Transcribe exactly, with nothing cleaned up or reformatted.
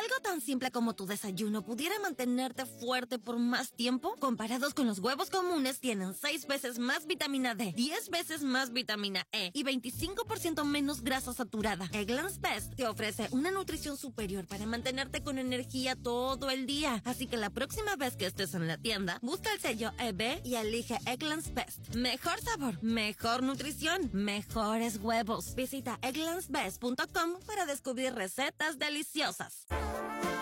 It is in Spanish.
algo tan simple como tu desayuno pudiera mantenerte fuerte por más tiempo, comparados con los huevos comunes, tienen seis veces más vitamina D, diez veces más vitamina E y veinticinco por ciento menos grasa saturada. Eggland's Best te ofrece una nutrición superior para mantenerte con energía todo el día. Así que la próxima vez que estés en la tienda, busca el sello E B y elige Eggland's Best. Mejor sabor, mejor nutrición, mejores huevos. Visita egglands best punto com para descubrir recetas deliciosas.